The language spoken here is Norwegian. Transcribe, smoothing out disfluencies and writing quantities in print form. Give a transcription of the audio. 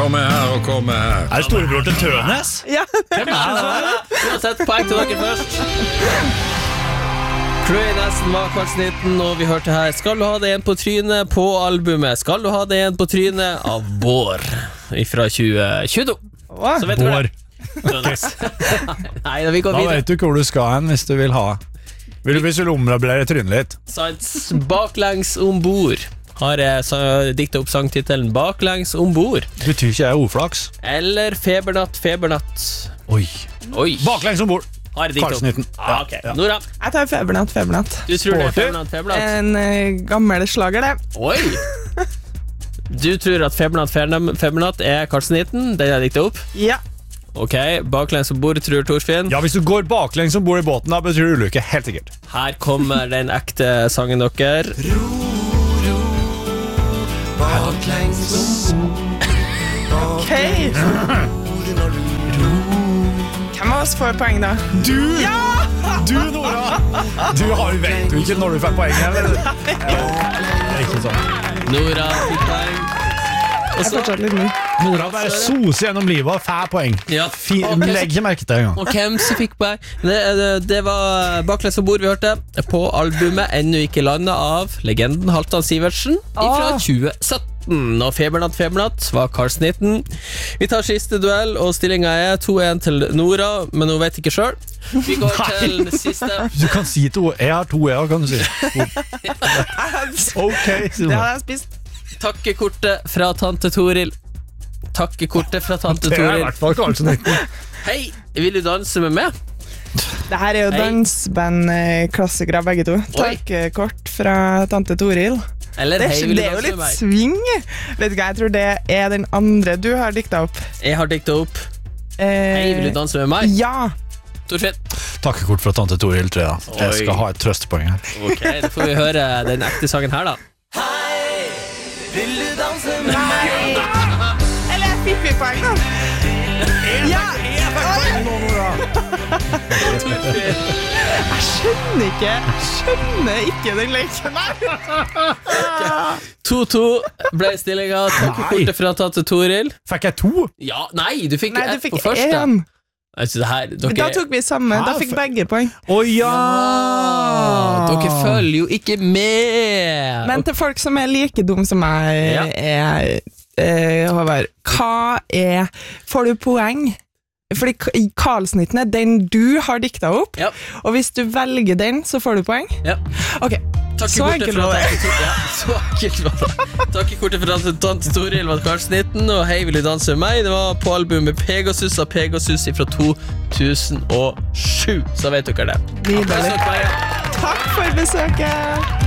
Kom her. Det storebror til Tønes? Ja. Hvem det? Uansett, poeng til dere først. Chloé Nesten var kvartsnitten, og vi hørte her Skal du ha det en på trynet på albumet Skal du ha det en på trynet av Bård fra 2022. Så vet du hva det Nei, vi går Da videre. vet du hvor du skal hen hvis du vil ha. Hvis du omrablerer trynet litt. Science baklengs ombord har jeg diktet opp sangtitelen Baklengs ombord. Betyr ikke jeg ordflaks? Eller Febernatt. Oi. Baklengs ombord. Har jeg diktet opp. Karlsnytten. Ok, Nora. Jeg tar Febernatt. Du tror det er Sporty. Febernatt? En gammel slager det. Oi! Du tror at Febernatt er Karlsnytten? Den jeg diktet opp? Ja. Ok, baklengs ombord tror Torfinn. Ja, hvis du går baklengs ombord i båten, da betyr det ulykke, helt sikkert. Her kommer den ekte sangen dere. Ok. Hvem av oss får poeng da? Du, Nora! Vet du ikke når du får poeng, eller? Det er ikke sånn. Nora fikk poeng. Jeg er fortsatt litt ny. Nora bare soser gjennom livet og får poeng. Ja, Legg ikke merke til det engang. og hvem som fikk poeng? Det var baklengs ombord vi hørte på albumet Ennå ikke landet av legenden Halvdan Sivertsen fra 2017. Og Febernatt var Karlsnytten. Vi tar siste duell, og stillingen er 2-1 til Nora, men hun vet ikke selv. Vi går til den siste. Du kan si to. Jeg har to, kan du si. Ok, Det hadde jeg spist. Takkekortet fra tante Toril. Takkekortet fra tante Det er i Toril. hvert fall Karlsnytten. Hei, vil du danse med meg? Det her er jo Hei. dansband-klassikere begge to. Takkekort fra tante Toril. Eller Det hei, er, vil du det er jo danse med litt meg? sving. Vet du hva, jeg tror det er den andre du har dikta opp. Jeg har diktet opp Hei, vil du danse med meg? Ja. Torfinn. Takkekort fra tante Toril, tror jeg. Jeg Oi. skal ha et trøstepoeng her. Ok, da får vi høre den ekte sangen her da. Eller jeg fikk vi poeng da. Ja. Jeg skjønner ikke den leken her. 2-2 ble stillingen. Takkekortet fra tante Toril. Fikk jeg to? Ja, nei, du fikk Nei, du ett fikk på første. én. Altså, det her, Men da tok vi samme. Da fikk begge poeng. Ja! Dere følger jo ikke med. Men til folk som er like dum som Ja. jeg Håvard, hva er Får du poeng? Fordi Karlsnytten er den du har dikta opp, Ja. og hvis du velger den, så får du poeng. Ja. Ok, så enkelt var det. Takkekortet fra tante Toril var Karlsnytten, og Hei, vil du danse med meg? Det var på albumet Pegasus av Pegasus fra 2007. Så vet dere det. Nydelig. Takk for besøket.